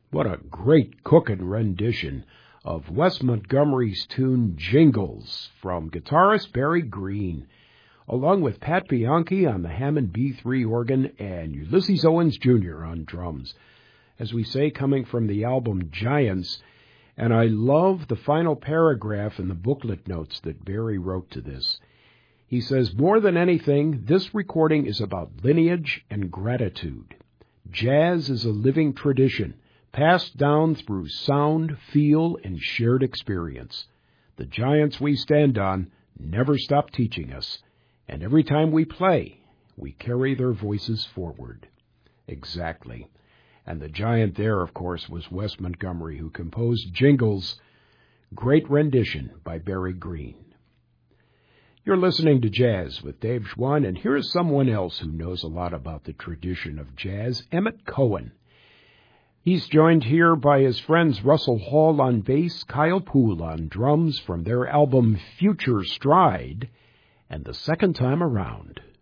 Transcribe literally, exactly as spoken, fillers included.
What a great cooking rendition of Wes Montgomery's tune Jingles from guitarist Barry Green, along with Pat Bianchi on the Hammond B three organ and Ulysses Owens Junior on drums. As we say, coming from the album Giants, and I love the final paragraph in the booklet notes that Barry wrote to this. He says, more than anything, this recording is about lineage and gratitude. Jazz is a living tradition, passed down through sound, feel, and shared experience. The giants we stand on never stop teaching us, and every time we play, we carry their voices forward. Exactly. And the giant there, of course, was Wes Montgomery, who composed Jingles, great rendition by Barry Green. You're listening to Jazz with Dave Schwann, and here is someone else who knows a lot about the tradition of jazz, Emmett Cohen. He's joined here by his friends Russell Hall on bass, Kyle Poole on drums from their album Future Stride, and the second time around.